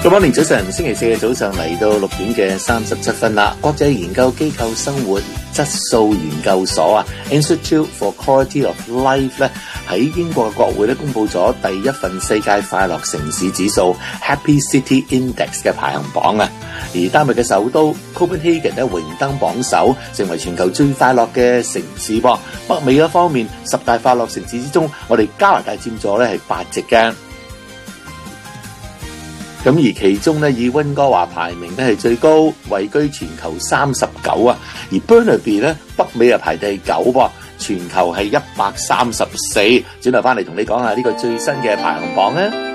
Good morning， 早晨，星期四嘅早上嚟到6點嘅37分啦。國際研究機構生活質素研究所啊 ，Institute for Quality of Life 咧喺英國嘅國會咧公佈咗第一份世界快樂城市指數 Happy City Index 嘅排行榜啊。而丹麥嘅首都 Copenhagen 咧榮登榜首，成為全球最快樂嘅城市噃。北美嗰方面10大快樂城市之中，我哋加拿大佔咗咧係8席嘅。咁而其中咧，以溫哥華排名咧係最高，位居全球39啊。而 Burnaby 咧北美啊排第9噃，全球係134。轉頭翻嚟同你講下呢個最新嘅排行榜啊！